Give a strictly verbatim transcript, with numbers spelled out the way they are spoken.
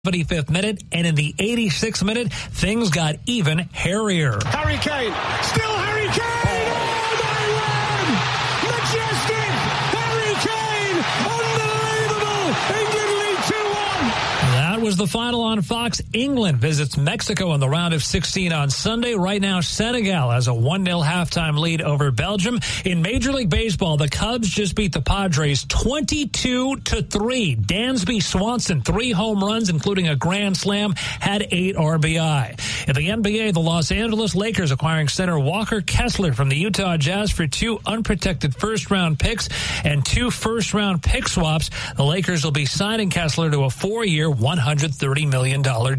seventy-fifth minute, and in the eighty-sixth minute, things got even hairier. Harry Kane, still Harry Kane! Oh, my word! Majestic! Harry Kane! Unbelievable! England lead two one! That was the final on Fox. England visits Mexico in the round of sixteen on Sunday. Right now, Senegal has a one nil halftime lead over Belgium. In Major League Baseball, the Cubs just beat the Padres twenty-two to three. Dansby Swanson, three home runs, including a grand slam, had eight R B I. In the N B A, the Los Angeles Lakers acquiring center Walker Kessler from the Utah Jazz for two unprotected first-round picks and two first-round pick swaps. The Lakers will be signing Kessler to a four-year, one hundred thirty million dollars